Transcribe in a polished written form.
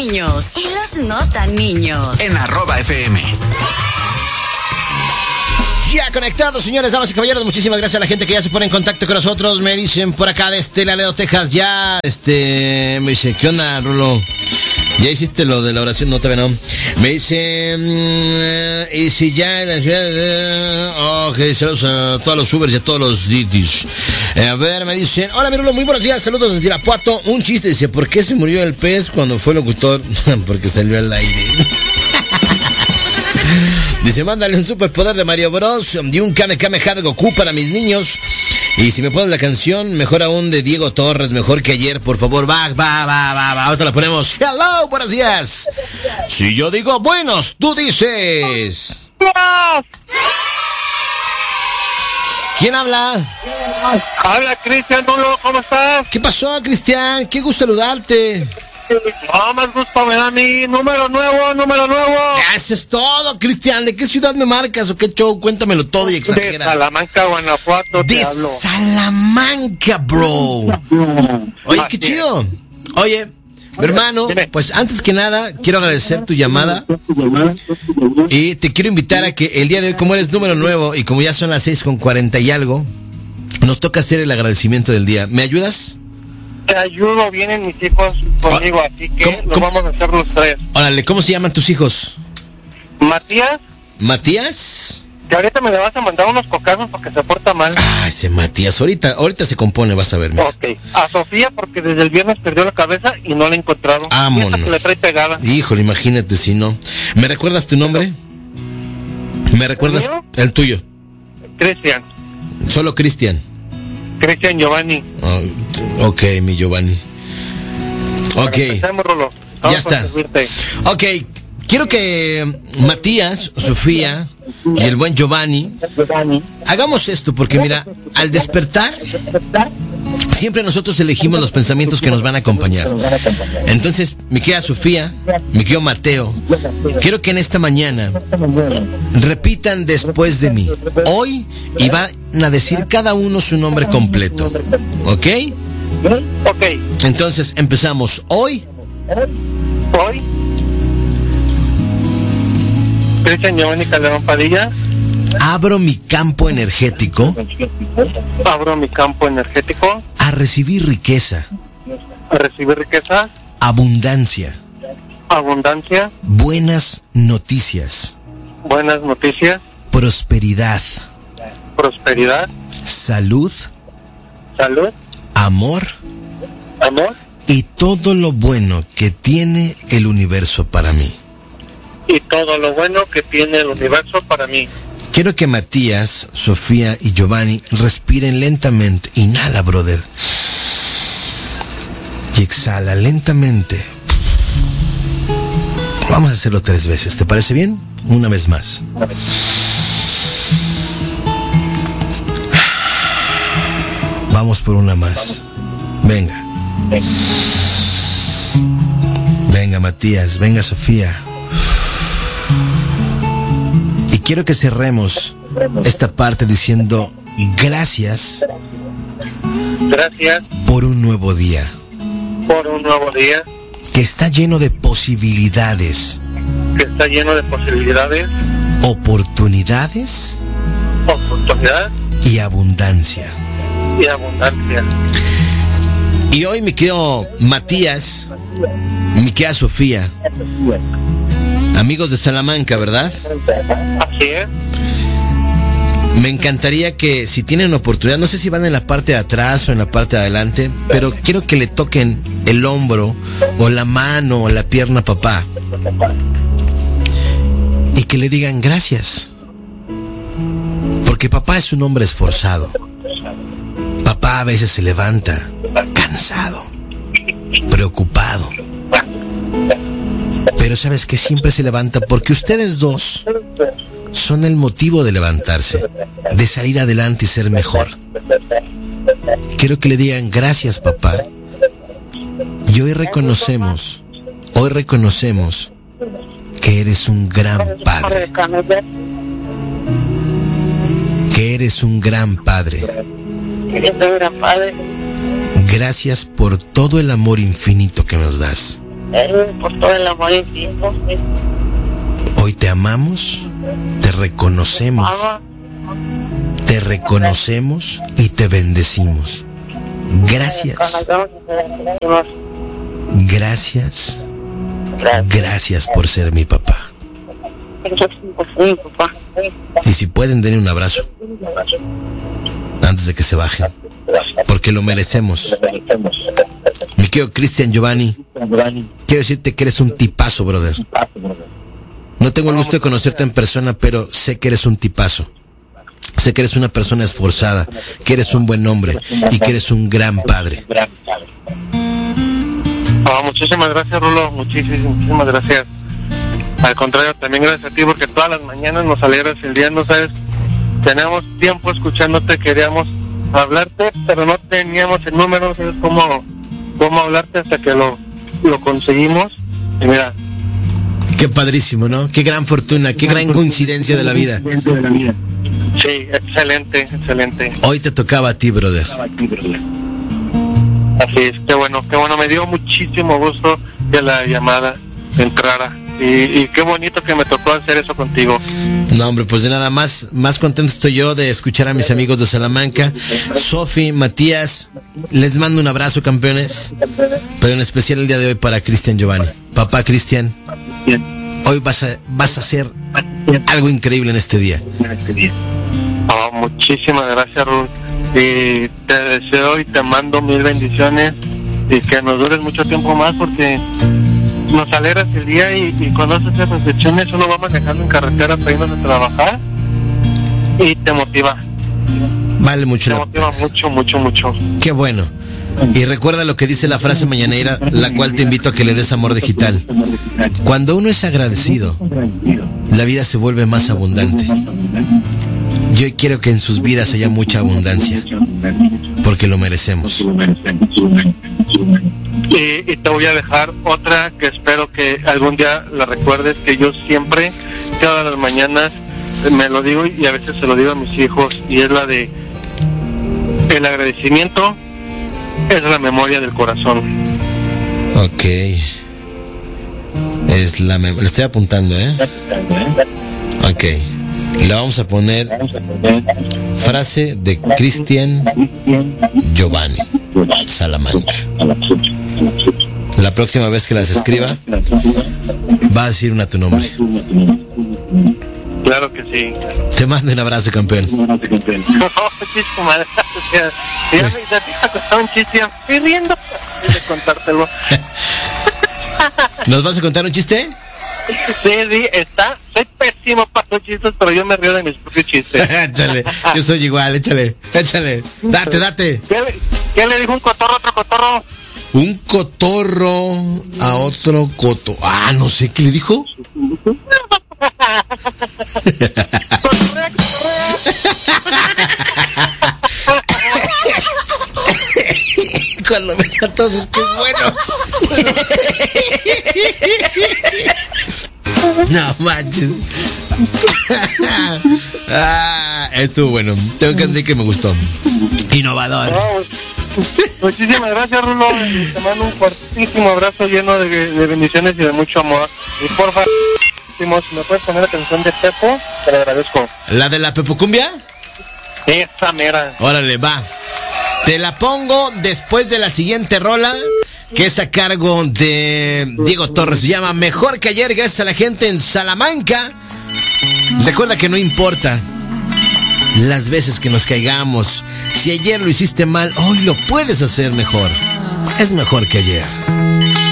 niños y los no tan niños. En @FM. Ya conectados, señores, damas y caballeros. Muchísimas gracias a la gente que ya se pone en contacto con nosotros. Me dicen por acá desde Laredo, Texas. Ya, me dice, ¿qué onda, Rulo? ¿Ya hiciste lo de la oración? No, todavía no. Me dice, y si ya en la ciudad... Ok, saludos a todos los Ubers y a todos los Ditis. A ver, me dicen, hola, mi Rulo, muy buenos días, saludos desde Irapuato. Un chiste, dice, ¿por qué se murió el pez cuando fue locutor? Porque salió al aire. Dice, mándale un superpoder de Mario Bros. Y un Kamehameha de Goku para mis niños. Y si me pones la canción, mejor aún de Diego Torres, mejor que ayer, por favor. Va. Ahorita la ponemos. Hello, buenos días. Si yo digo buenos, tú dices. ¿Quién habla? Habla Cristian, ¿cómo estás? ¿Qué pasó, Cristian? Qué gusto saludarte. No, más gusto me da mi número nuevo. Eso es todo, Cristian. ¿De qué ciudad me marcas o qué show? Cuéntamelo todo y exagera. De Salamanca, Guanajuato, de te hablo. Salamanca, bro. Oye, qué chido. Oye, mi hermano, pues antes que nada, quiero agradecer tu llamada. Y te quiero invitar a que el día de hoy, como eres número nuevo y como ya son las 6:40 y algo, nos toca hacer el agradecimiento del día. ¿Me ayudas? Te ayudo, vienen mis hijos conmigo, así que lo vamos a hacer los tres. Órale, ¿cómo se llaman tus hijos? Matías, que ahorita me le vas a mandar unos cocazos porque se porta mal. Ah, ese Matías, ahorita se compone, vas a ver. Mira. Ok, a Sofía porque desde el viernes perdió la cabeza y no la he encontrado. Vámonos. Que le trae pegada. Híjole, imagínate si no. ¿Me recuerdas tu nombre? ¿Me recuerdas el tuyo? Cristian. Solo Cristian. Cristian Giovanni. Oh, ok, mi Giovanni. Ok. Empecemos, Rulo. Ya está. Ok, quiero que Matías, Sofía y el buen Giovanni hagamos esto, porque mira, al despertar siempre nosotros elegimos los pensamientos que nos van a acompañar. Entonces, mi querida Sofía, mi querido Mateo, quiero que en esta mañana repitan después de mí hoy y van a decir cada uno su nombre completo. ¿Ok? Ok. Entonces empezamos. Hoy Cristian Giovanni Calderón Padilla. Abro mi campo energético a recibir riqueza, abundancia, buenas noticias, prosperidad, salud, amor y todo lo bueno que tiene el universo para mí. Quiero que Matías, Sofía y Giovanni respiren lentamente. Inhala, brother. Y exhala lentamente. Vamos a hacerlo 3 veces. ¿Te parece bien? Una vez más. Vamos por una más. Venga. Venga, Matías. Venga, Sofía. Y quiero que cerremos esta parte diciendo gracias por un nuevo día que está lleno de posibilidades, oportunidades y abundancia. Y hoy mi querido Matías, mi querida Sofía, amigos de Salamanca, ¿verdad? Así es. Me encantaría que si tienen oportunidad, no sé si van en la parte de atrás o en la parte de adelante, pero quiero que le toquen el hombro o la mano o la pierna a papá y que le digan gracias, porque papá es un hombre esforzado. Papá a veces se levanta cansado, preocupado, pero sabes que siempre se levanta porque ustedes dos son el motivo de levantarse, de salir adelante y ser mejor. Quiero que le digan gracias, papá. Y hoy reconocemos que eres un gran padre. Que eres un gran padre. Gracias por todo el amor infinito que nos das. por todo el amor y tiempo. Hoy te amamos, te reconocemos y te bendecimos. Gracias por ser mi papá. Y si pueden, denle un abrazo antes de que se bajen, porque lo merecemos. Mi querido Cristian Giovanni, quiero decirte que eres un tipazo, brother. No tengo el gusto de conocerte en persona, pero sé que eres un tipazo. Sé que eres una persona esforzada, que eres un buen hombre y que eres un gran padre. Muchísimas gracias, Rulo. Muchísimas gracias. Al contrario, también gracias a ti, porque todas las mañanas nos alegras el día, no sabes. Tenemos tiempo escuchándote, queríamos hablarte, pero no teníamos el número, no sabes cómo hablarte hasta que lo conseguimos. Y mira. Qué padrísimo, ¿no? Qué gran fortuna, qué gran coincidencia de la vida. Sí, excelente. Hoy te tocaba a ti, brother. Así es, qué bueno, me dio muchísimo gusto que la llamada entrara. Y qué bonito que me tocó hacer eso contigo. No, hombre, pues de nada más contento estoy yo de escuchar a mis amigos de Salamanca. Sofi, Matías, les mando un abrazo, campeones. Pero en especial el día de hoy para Cristian Giovanni. Papá Cristian, hoy vas a hacer algo increíble en este día. Muchísimas gracias, Ruth. Y te deseo y te mando 1000 bendiciones y que nos dures mucho tiempo más, porque nos alegras el día y cuando haces esas reflexiones uno va manejando en carretera para irnos a trabajar y te motiva. Vale mucho. Te motiva mucho. Qué bueno. Y recuerda lo que dice la frase mañanera, la cual te invito a que le des amor digital. Cuando uno es agradecido, la vida se vuelve más abundante. Yo quiero que en sus vidas haya mucha abundancia, porque lo merecemos. Y te voy a dejar otra que espero que algún día la recuerdes, que yo siempre, todas las mañanas, me lo digo y a veces se lo digo a mis hijos, y es la de: el agradecimiento es la memoria del corazón. Ok. Le estoy apuntando, Ok. Le vamos a poner frase de Cristian Giovanni, Salamanca. La próxima vez que las escriba, va a decir una a tu nombre. Claro que sí. Te mando un abrazo, campeón. Muchísimas gracias. Ya me iba a contar un chiste, estoy riendo de contártelo. ¿Nos vas a contar un chiste? Sí, soy pésimo para los chistes, pero yo me río de mis propios chistes. Échale, yo soy igual, échale. Date. ¿Qué le dijo un cotorro a otro cotorro? Un cotorro a otro coto. No sé, ¿qué le dijo? Cotorrea. Cuando me entonces que es bueno. No manches. Estuvo bueno. Tengo que decir que me gustó. Innovador. Muchísimas gracias, Rulo. Te mando un fuertísimo abrazo lleno de bendiciones y de mucho amor. Y por favor, si me puedes poner la canción de Pepo, te lo agradezco. ¿La de la Pepocumbia? Esa mera. Órale, va. Te la pongo después de la siguiente rola, que es a cargo de Diego Torres. Se llama Mejor que Ayer, gracias a la gente en Salamanca. Recuerda que no importa las veces que nos caigamos. Si ayer lo hiciste mal, hoy lo puedes hacer mejor. Es mejor que ayer.